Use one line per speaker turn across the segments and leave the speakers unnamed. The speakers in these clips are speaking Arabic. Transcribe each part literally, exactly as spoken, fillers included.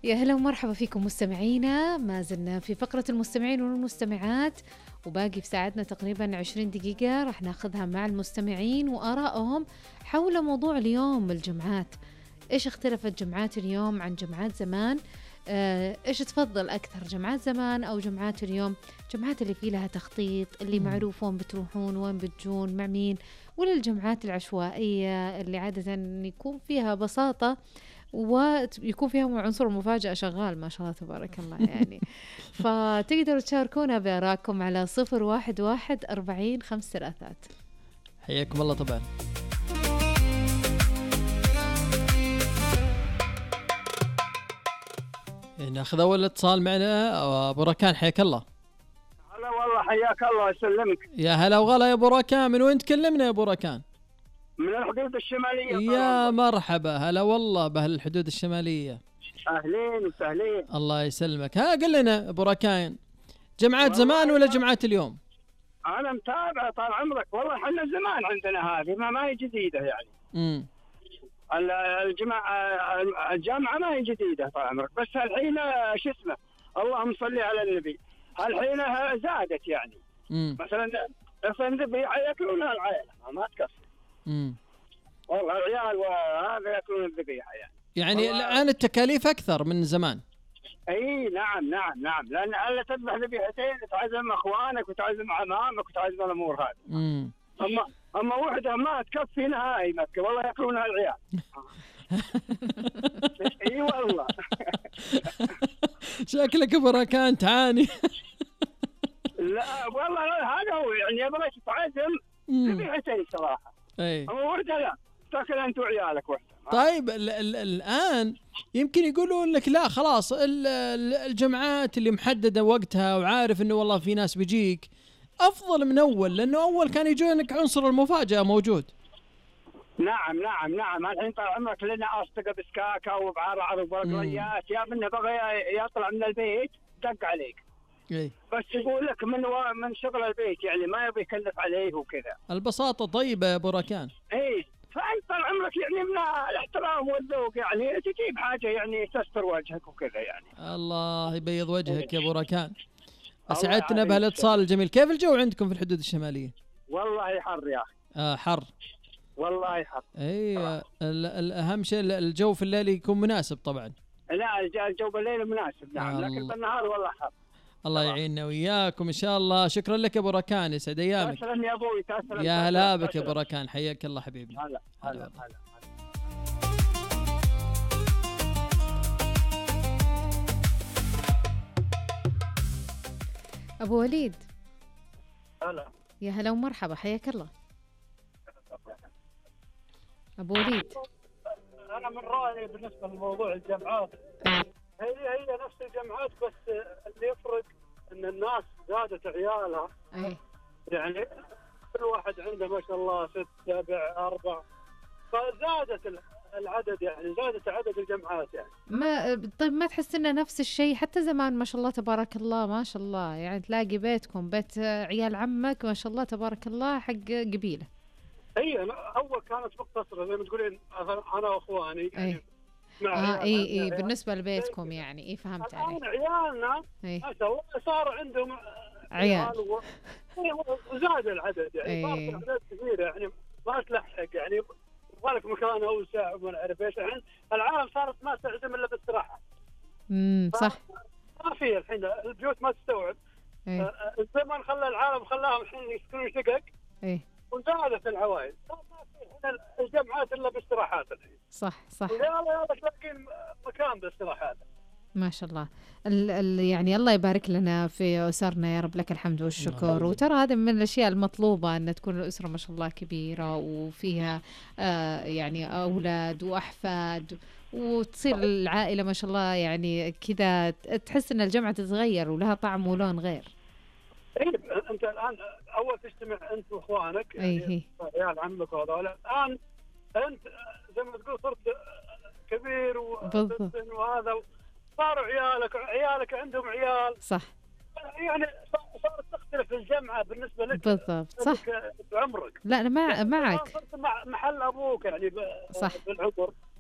يا هلا ومرحبا فيكم مستمعينا، ما زلنا في فقرة المستمعين والمستمعات، وباقي في ساعتنا تقريبا عشرين دقيقة راح ناخذها مع المستمعين وآرائهم حول موضوع اليوم الجمعات. إيش اختلفت جمعات اليوم عن جمعات زمان؟ آه، إيش تفضل أكثر، جمعات زمان أو جمعات اليوم؟ جمعات اللي فيه لها تخطيط، اللي معروف وين بتروحون وين بتجون مع مين، ولا الجمعات العشوائية اللي عادة يكون فيها بساطة ويكون فيها عنصر المفاجأة شغال ما شاء الله تبارك الله يعني. فتقدروا تشاركونا بآرائكم على صفر واحد واحد أربعين خمس ثلاثات.
حياكم الله. طبعا ناخذ أول اتصال معنا. أبو ركان حياك الله.
هلا والله حياك الله يسلمك.
يا هلا وغلا يا أبو ركان، من وين تكلمنا يا أبو ركان؟
من الحدود الشمالية.
يا مرحبا، هلا والله بأهل الحدود الشمالية.
أهلين وسهلين.
الله يسلمك. ها قل لنا أبو ركان، جمعات زمان ولا جمعات اليوم؟
أنا متابع طال عمرك. والله احنا زمان عندنا هذه ما ما هي جديدة يعني.
امم
الجماعة الجامعة ما هي جديدة طال عمرك، بس الحين شو اسمه اللهم صل على النبي، الحين زادت يعني.
امم
مثلا الذبيحة ياكلونها العائلة ما تكفي.
امم
والله العيال وهذا ياكلون الذبيحة يعني.
يعني الآن التكاليف أكثر من زمان.
اي نعم نعم نعم، لان الا تذبح ذبيحتين تعزم اخوانك وتعزم عمامك وتعزم الامور هذه.
امم
اما اما وحده ما تكفي نهائي، ما تكفي والله ياكلونها العيال. اي والله.
شكلك ابو ركان تعاني.
لا والله هذا هو يعني، يبغى تعزم ذبيحتين صراحه.
اي
اما وحده لا تاكل انت وعيالك وحده.
طيب ال ال الآن يمكن يقولون لك لا خلاص الجمعات اللي محددة وقتها وعارف انه والله في ناس بيجيك افضل من اول، لانه اول كان يجونك عنصر المفاجأة موجود.
نعم نعم نعم. الحين طال عمرك لنا اصدقاء بسكاكه وبعرعر وبرقليات، يا منه بغى يطلع من البيت دق عليك.
اي
بس يقول لك من و... من شغل البيت يعني ما يبي يكلف عليه وكذا.
البساطة طيبة يا ابو ركان.
اي فانت طال عمرك يعني من الاحترام والذوق يعني تجيب حاجه يعني تستر وجهك وكذا يعني.
الله يبيض وجهك يا ابو ركان. اسعدتنا بهالاتصال الجميل. كيف الجو عندكم في الحدود الشماليه؟
والله حر يا اخي.
آه حر
والله حر.
اي الاهم شيء الجو في الليل يكون مناسب طبعا.
لا الجو بالليل مناسب نعم، لكن بالنهار والله حر.
الله يعيننا وياكم ان شاء الله. شكرا لك يا ابو ركان، يسعد ايامك.
تسلم يا ابوي تسلم.
يا هلا بك يا ابو ركان، حياك الله حبيبي.
هلا هلا هلا.
أبو وليد.
هلا.
يا هلا ومرحبا، حياك الله. أبو وليد.
أنا من رأيي بالنسبة لموضوع الجامعات، هي هي نفس الجامعات، بس اللي يفرق إن الناس زادت عيالها.
أي.
يعني كل واحد عنده ما شاء الله ست سبع أربع، فزادت العدد يعني، زادت عدد الجامعات يعني.
ما طيب ما تحس إنه نفس الشيء؟ حتى زمان ما شاء الله تبارك الله ما شاء الله يعني تلاقي بيتكم بيت عيال عمك ما شاء الله تبارك الله حق قبيلة.
هي أول كانت مقتصرة زي ما تقولين أنا وأخواني يعني.
آه اي اي بالنسبة لبيتكم يعني اي فهمت عليك.
الآن عيالنا ما شاء الله صار عندهم
عيال
و... وزاد العدد يعني، صار العدد كثير يعني ما تلحق يعني، يبغالك مكان أوسع وما نعرف ايش. الحين العالم صارت ما تعزم إلا باستراحة.
امم صح.
ما في الحين البيوت ما تستوعب. الزمن خلى العالم خلاهم الحين يسكنون شقق.
اي
وزادت العوائل، ما في الجامعات إلا باستراحات الحين.
صح صح.
يلا يلا تلاقين مكان باستراحات.
ما شاء الله. ال ال يعني الله يبارك لنا في أسرنا يا رب، لك الحمد والشكر. وترى هذا من الأشياء المطلوبة أن تكون الأسرة ما شاء الله كبيرة وفيها آه يعني أولاد وأحفاد، وتصير العائلة ما شاء الله يعني كذا تحس أن الجمعة تتغير ولها طعم ولون غير.
إيه أنت الآن أول تجتمع أنت وإخوانك يعني عيال عمك وهذول، الآن أنت زي ما تقول صرت كبير وبالسن وهذا، صاروا عيالك عيالك عندهم عيال.
صح.
يعني صارت تختلف الجمعة بالنسبة لك.
بالضبط صح.
بعمرك.
لا أنا مع معك.
صرت محل أبوك يعني.
صح.
بالعمر.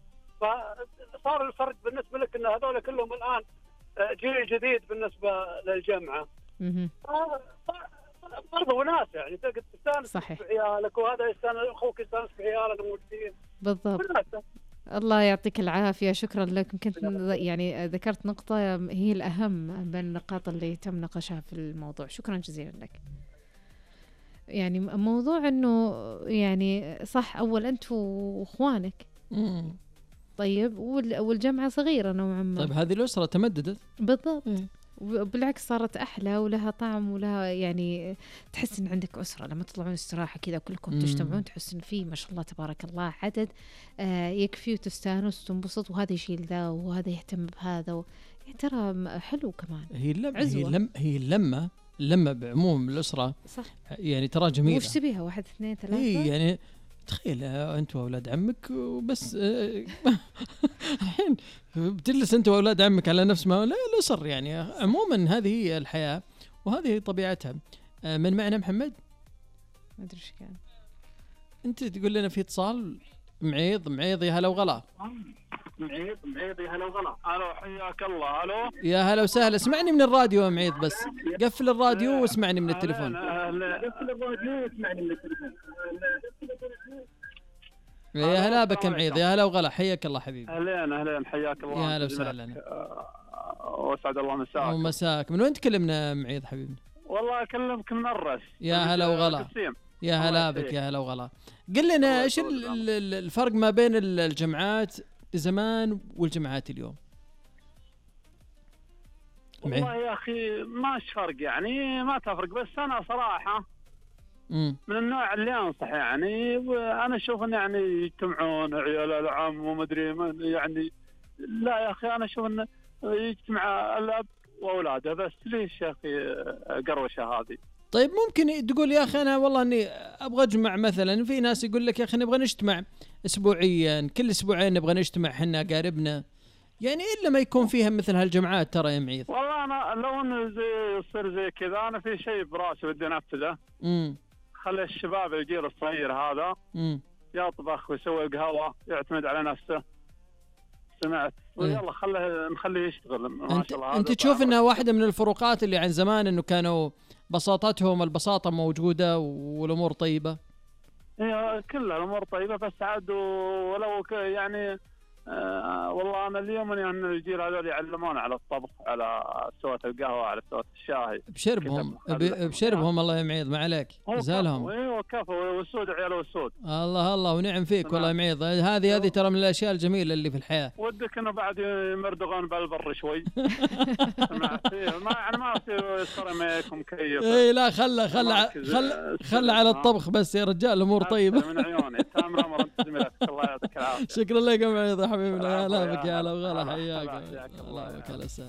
فصار الفرق بالنسبه لك ان هذول كلهم الان جيل جديد بالنسبه للجامعه.
اها
برضه وناس يعني تقدر تستانس بعيالك، وهذا يستانس اخوك يستانس بعيالك الموجودين.
بالضبط. الله يعطيك العافيه، شكرا لك. كنت يعني ذكرت نقطه هي الاهم بين النقاط اللي تم نقاشها في الموضوع. شكرا جزيلا لك. يعني موضوع انه يعني صح، اول انت واخوانك طيب، والجامعه صغيره نوعا ما.
طيب هذه الاسره تمددت
بالضبط. إيه. وبالعكس صارت أحلى ولها طعم ولها يعني تحس إن عندك أسرة لما تطلعون استراحة كذا كلكم تجتمعون، تحس إن في ما شاء الله تبارك الله عدد آه يكفي وتستانس وتنبسط، وهذا يشيل ذا وهذا يهتم بهذا و... يعني ترى حلو كمان.
هي اللمة هي اللمة هي اللمة اللمة بعموم الأسرة
صح.
يعني ترى جميلة.
وش تبيها؟ واحد اثنين ثلاثة.
إيه يعني تخيل أنت وأولاد عمك وبس الحين بتجلس أنت وأولاد عمك على نفس ما لا الأسر يعني. عموما هذه هي الحياة وهذه طبيعتها. من معنا محمد؟
ما أدري إيش كان.
أنت تقول لنا في اتصال. معيض معيض يا هلا وغلا.
معيض معيض يا هلا وغلا. ألو حياك الله. ألو
يا هلا وسهلا. اسمعني من الراديو يا معيض، بس قفل الراديو واسمعني من التليفون.
قفل الراديو واسمعني من التليفون.
يا هلا بك يا معيض. يا هلا وغلا، حياك الله حبيبي.
اهلين اهلين حياك الله.
يا هلا وسهلا.
واسعد الله مساك.
ومساك. من وين تكلمنا معيض حبيبي؟
والله اكلمك من الرس.
يا هلا وغلا. يا هلا بك يا هلا وغلا. قل لنا ايش الفرق ما بين الجامعات زمان والجامعات اليوم؟
والله يا اخي ماش فرق يعني، ما تفرق، بس انا صراحه
مم.
من النوع اللي انصح يعني. انا اشوف ان يعني يجتمعون عيال العم ومدري من يعني. لا يا اخي انا اشوف ان يجتمع الاب واولاده بس. ليش يا اخي قروشه هذه؟
طيب ممكن تقول يا اخي انا والله اني ابغى اجمع مثلا. في ناس يقول لك يا اخي نبغى نجتمع اسبوعيا، كل اسبوعين نبغى نجتمع حنا قاربنا يعني، الا ما يكون فيها مثل هالجمعات ترى يا معيض.
والله انا لو انه زي يصير زي كذا انا في شيء براسي بدي انفذه.
امم
خلي الشباب الجيل الصغير هذا
امم
يطبخ ويسوي القهوه، يعتمد على نفسه. سمعت؟ ويلا خله نخليه يشتغل. ما شاء الله.
انت تشوف انها واحده من الفروقات اللي عن زمان انه كانوا بساطتهم البساطه موجوده والامور طيبه.
هي كلها الامور طيبه بس عاد ولو يعني آه والله انا اليوم يعني الجيل هذول يعلمون على الطبخ، على سوة القهوه، على سوة الشاي،
بشربهم بشربهم. الله يمعيض ما عليك زالهم.
ايوه كفو والسود عيال والسود.
الله الله ونعم فيك والله يمعيض. هذه هذه ترى من الاشياء الجميله اللي في الحياه.
ودك انه بعد يمردغون بالبر شوي. سمعت؟ ما يعني ما في سيراميك ومكيف.
اي لا خله خله خله خله على الطبخ بس يا رجال الامور طيبه.
من عيوني تامر امر انت زميلك. الله يعطيك العافيه.
شكرا لك يا معيض يا حبيبنا. يا هلا بك يا هلا وغلا. حياك الله بك. هلا وسهلا.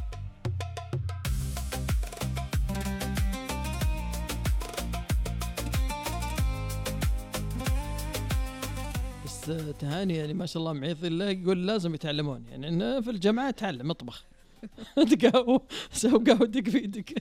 بس تهاني يعني ما شاء الله معيض الله يقول لازم يتعلمون يعني إنه في الجامعة تعلم اطبخ تقهوى سوي قهوتك في يدك.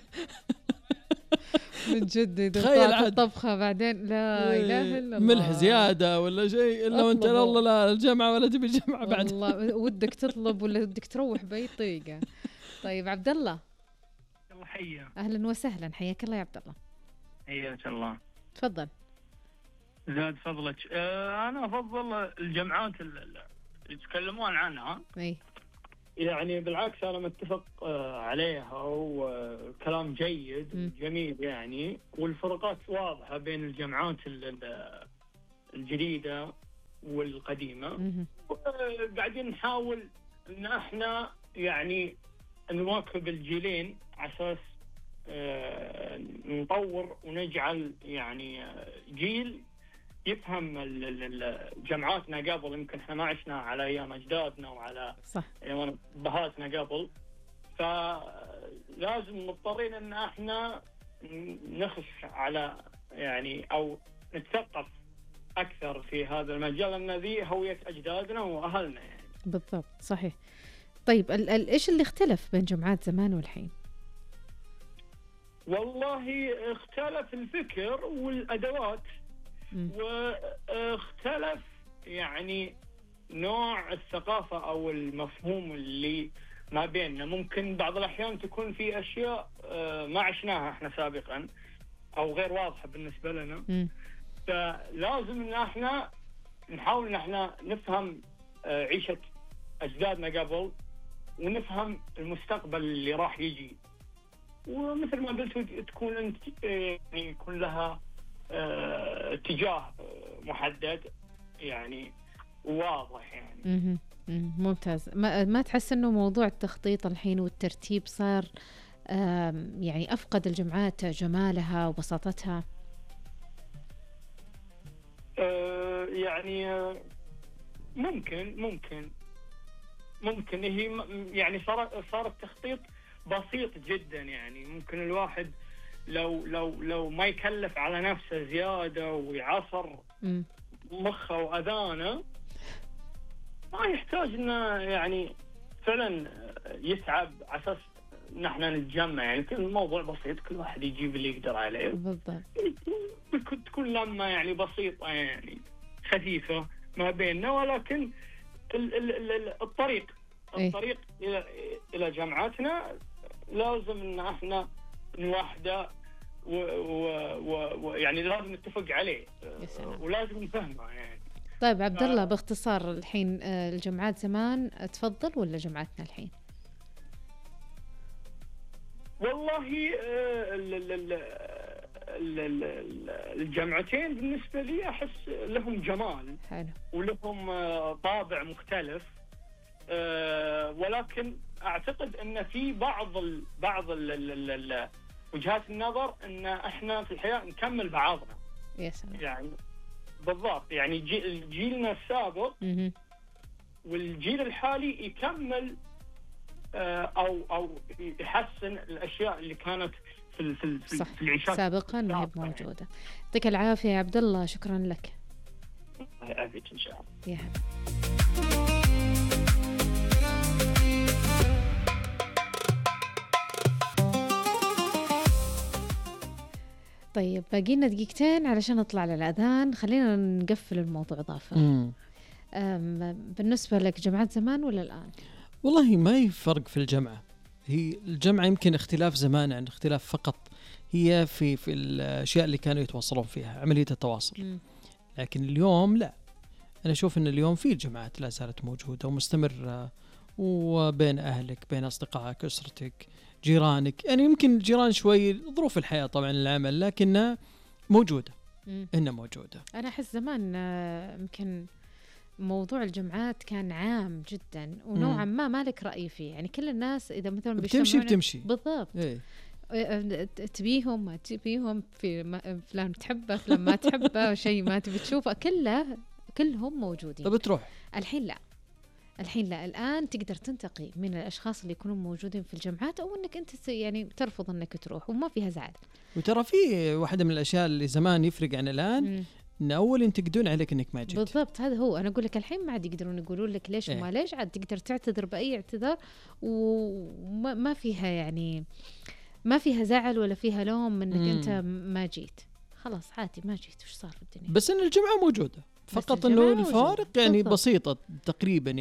من جد إذا الطبخة بعدين لا إله إلا الله
ملح زيادة ولا شيء إلا وأنت والله لا الجامعة ولا تبي الجامعة بعد.
والله ودك تطلب ولا ودك تروح بأي طريقة. طيب عبد الله.
الله حيا.
أهلا وسهلا حياك الله يا عبد الله.
حياك الله.
تفضل.
زاد فضلك. أه أنا أفضل الجامعات اللي يتكلمون عنها.
أي.
يعني بالعكس أنا متفق عليها وكلام جيد وجميل يعني، والفروقات واضحة بين الجامعات الجديدة والقديمة. قاعدين نحاول إن إحنا يعني نواكب الجيلين على أساس نطور ونجعل يعني جيل يفهم جامعاتنا قبل. يمكن احنا ما عشنا على ايام اجدادنا وعلى
صح
ايام ابهاتنا قبل، فلازم مضطرين ان احنا نخش على يعني او نتثقف اكثر في هذا المجال، لان ذي هوية اجدادنا واهلنا يعني.
بالضبط صحيح. طيب ال ال ايش اللي اختلف بين جامعات زمان والحين؟
والله اختلف الفكر والادوات، واختلف يعني نوع الثقافة أو المفهوم اللي ما بيننا. ممكن بعض الأحيان تكون في أشياء ما عشناها إحنا سابقا أو غير واضحة بالنسبة لنا. م. فلازم إن إحنا نحاول إن إحنا نفهم عيشة أجدادنا قبل ونفهم المستقبل اللي راح يجي. ومثل ما قلت تكون انت يعني يكون لها اتجاه محدد يعني واضح يعني.
ممتاز. ما ما تحس انه موضوع التخطيط الحين والترتيب صار يعني افقد الجمعات جمالها وبساطتها؟
يعني ممكن ممكن ممكن هي يعني صار صار التخطيط بسيط جدا. يعني ممكن الواحد لو لو لو ما يكلف على نفسه زيادة ويعصر مخه وأذانه ما يحتاج إنه يعني فعلا يتعب على أساس نحن نتجمع. يعني كل الموضوع بسيط، كل واحد يجيب اللي يقدر عليه بالضبط. تكون لما يعني بسيطة يعني خفيفة ما بيننا، ولكن ال ال ال الطريق الطريق إلى إلى جامعتنا لازم إن احنا نوحده ويعني لازم نتفق عليه ولازم نفهمه يعني.
طيب عبد الله، باختصار الحين الجامعات زمان تفضل ولا جامعتنا الحين؟
والله الجامعتين بالنسبة لي أحس لهم جمال حلو. ولهم طابع مختلف، ولكن أعتقد أن في بعض ال بعض ال ال ال وجهات النظر أن إحنا في الحياة نكمل بعضنا.
يا سلام.
يعني بالضبط، يعني جيلنا السابق والجيل الحالي يكمل أو أو يحسن الأشياء اللي كانت في في في العشاء
سابقا ما هي موجودة. يعطيك العافية يا عبد الله، شكرا لك.
الله يعافيك إن شاء الله.
يا طيب باقي لنا دقيقتين علشان نطلع للأذان، خلينا نقفل الموضوع ظافر. بالنسبة لك جامعات زمان ولا الآن؟
والله ما يفرق في الجامعة. هي الجامعة يمكن اختلاف زمان عن اختلاف فقط هي في في الأشياء اللي كانوا يتواصلون فيها، عملية التواصل. م. لكن اليوم لا، أنا أشوف أن اليوم في الجامعات لا زالت موجودة ومستمرة، وبين أهلك بين أصدقائك أسرتك جيرانك. يعني يمكن الجيران شوي ظروف الحياة طبعا العمل، لكنها موجودة. م. إنها موجودة.
أنا أحس زمان يمكن موضوع الجامعات كان عام جدا ونوعا ما مالك رأي فيه. يعني كل الناس إذا مثلا
بتمشي بتمشي
بالضبط. إيه؟ تبيهم ما تبيهم، في فلان تحبه فلان ما تحبه، شيء ما تبي تشوفه، كله كلهم موجودين.
طب تروح
الحين لا، الحين لا، الآن تقدر تنتقي من الأشخاص اللي يكونون موجودين في الجامعات أو أنك أنت يعني ترفض أنك تروح وما فيها زعل.
وترى في واحدة من الأشياء اللي زمان يفرق عن الآن م. إن أول ينتقدون عليك إنك ما جيت.
بالضبط، هذا هو. أنا أقول لك الحين ما عاد يقدرون يقولون لك ليش إيه؟ وما ليش، عاد تقدر تعتذر بأي اعتذار وما ما فيها يعني ما فيها زعل ولا فيها لوم إنك مم. أنت ما جيت. خلاص عادي ما جيت، وش صار في الدنيا.
بس إن الجمعة موجودة، فقط إنه الفارق يعني بالضبط. بسيطة تقريبا.